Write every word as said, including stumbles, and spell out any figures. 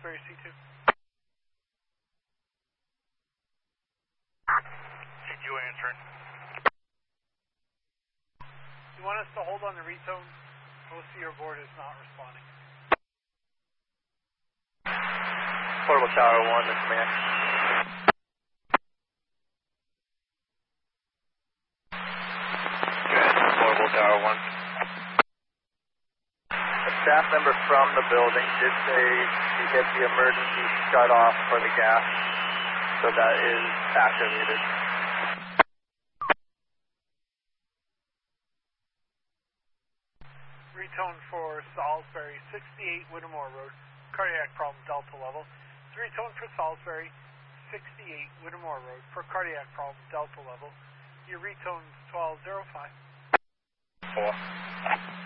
Salisbury C two. C two answering. You want us to hold on the retone? O C or board is not responding. Portable Tower one, this command. Good, Portable Tower one. A staff member from the building did say he hit the emergency shut off for the gas, so that is activated. Retone for Salisbury, sixty-eight Whittemore Road, cardiac problem, delta level. Retone for Salisbury, sixty-eight Whittemore Road, for cardiac problem, delta level. Your retone's twelve oh five. Four.